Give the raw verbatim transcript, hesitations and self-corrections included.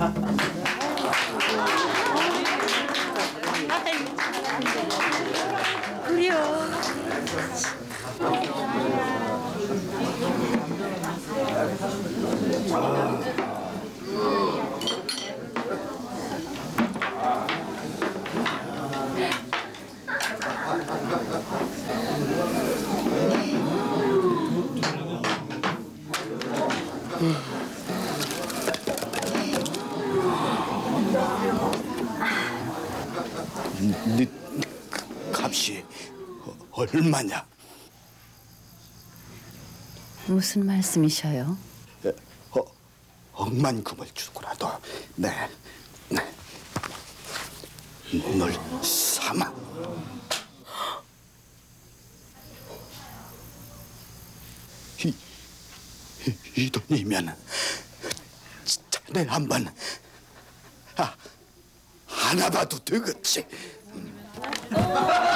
그래요. 네 값이 얼마냐? 무슨 말씀이셔요? 어, 억만금을 주고라도 네, 네, 널 삼아. 이, 이, 이 돈이면 자네 한번 아, 안아봐도 되겠지.